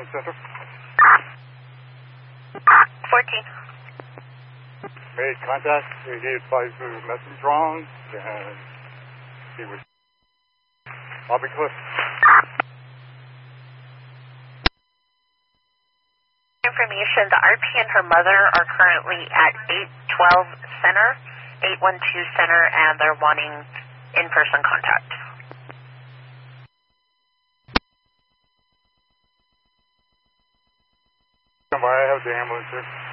Center. 14. Made contact. He advised the message wrong, and he was Bobby Cliff. Information, the RP and her mother are currently at 812 Center, 812 Center, and they're wanting in-person contact. I have the ambulance here.